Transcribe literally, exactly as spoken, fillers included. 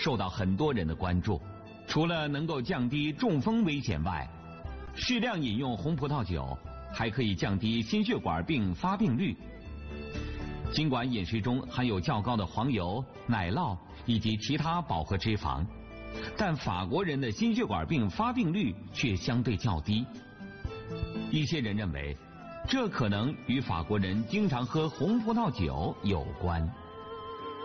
受到很多人的关注。除了能够降低中风危险外，适量饮用红葡萄酒还可以降低心血管病发病率。尽管饮食中含有较高的黄油、奶酪以及其他饱和脂肪，但法国人的心血管病发病率却相对较低。一些人认为，这可能与法国人经常喝红葡萄酒有关。